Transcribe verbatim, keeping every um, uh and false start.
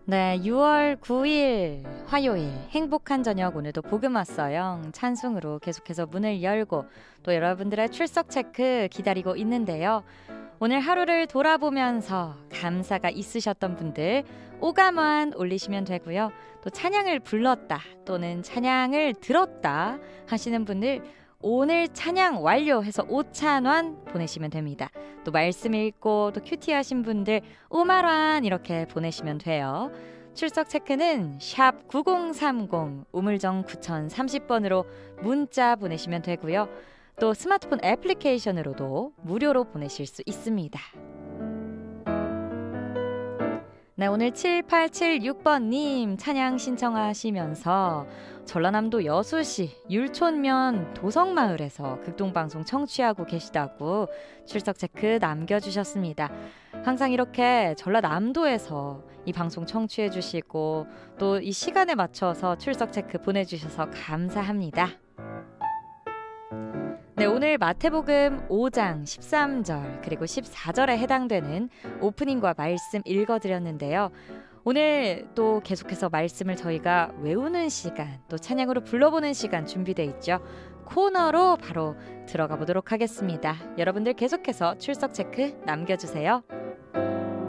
네, 유월 구일 화요일 행복한 저녁. 오늘도 복음 왔어요. 찬송으로 계속해서 문을 열고 또 여러분들의 출석 체크 기다리고 있는데요. 오늘 하루를 돌아보면서 감사가 있으셨던 분들 오감환 올리시면 되고요. 또 찬양을 불렀다 또는 찬양을 들었다 하시는 분들 오늘 찬양 완료해서 오찬환 보내시면 됩니다. 또 말씀 읽고 또 큐티 하신 분들 오말환 이렇게 보내시면 돼요. 출석 체크는 샵 구공삼공 우물정 구공삼공 번으로 문자 보내시면 되고요. 또 스마트폰 애플리케이션으로도 무료로 보내실 수 있습니다. 네, 오늘 칠팔칠육 번님 찬양 신청하시면서 전라남도 여수시 율촌면 도성마을에서 극동방송 청취하고 계시다고 출석 체크 남겨주셨습니다. 항상 이렇게 전라남도에서 이 방송 청취해 주시고 또 이 시간에 맞춰서 출석 체크 보내주셔서 감사합니다. 네, 오늘 마태복음 오 장 십삼 절 그리고 십사 절에 해당되는 오프닝과 말씀 읽어드렸는데요. 오늘 또 계속해서 말씀을 저희가 외우는 시간 또 찬양으로 불러보는 시간 준비되어 있죠. 코너로 바로 들어가 보도록 하겠습니다. 여러분들 계속해서 출석 체크 남겨주세요.